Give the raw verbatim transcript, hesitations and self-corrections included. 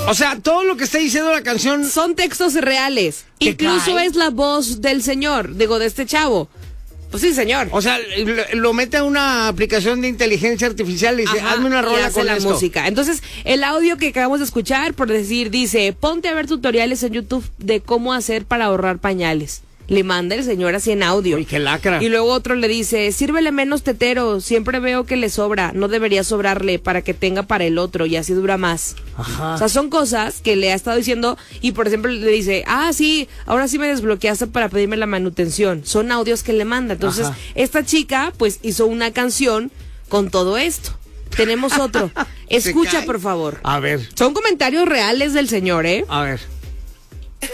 O sea, todo lo que está diciendo la canción son textos reales. Incluso cae? Es la voz del señor, digo, de este chavo. Pues sí, señor. O sea, lo mete a una aplicación de inteligencia artificial y dice, ajá, hazme una rola con la esto. música. Entonces, el audio que acabamos de escuchar, por decir, dice, ponte a ver tutoriales en YouTube de cómo hacer para ahorrar pañales. Le manda el señor así en audio. Uy, qué lacra. Y luego otro le dice, sírvele menos tetero, siempre veo que le sobra, no debería sobrarle para que tenga para el otro y así dura más. Ajá. O sea, son cosas que le ha estado diciendo y por ejemplo le dice, ah, sí, ahora sí me desbloqueaste para pedirme la manutención. Son audios que le manda. Entonces, ajá, esta chica pues hizo una canción con todo esto. Tenemos otro. Escucha, por favor. A ver. Son comentarios reales del señor, ¿eh? A ver.